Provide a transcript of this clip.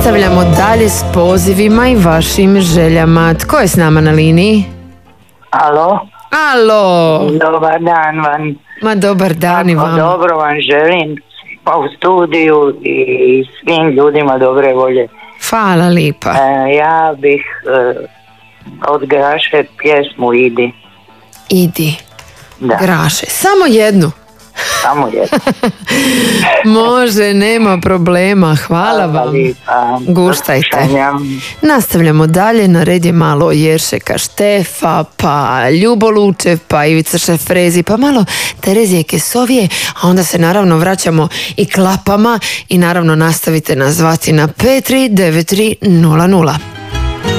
nastavljamo dalje s pozivima i vašim željama. Tko je s nama na liniji? Alo? Alo! Dobar dan vam. Ma dobar dan i vama. Dobro vam želim, pa u studiju i svim ljudima dobre volje. Hvala lipa. Ja bih od Graše pjesmu Idi. Idi. Da. Graše. Samo jednu. Samo jedno. Može, nema problema. Hvala vam. Guštajte. Nastavljamo dalje. Na red je malo Jeršeka Štefa, pa Ljubo Lučev, pa Ivica Šefrezi, pa malo Terezije Kesovije, a onda se naravno vraćamo i klapama i naravno nastavite nas zvati na 539300.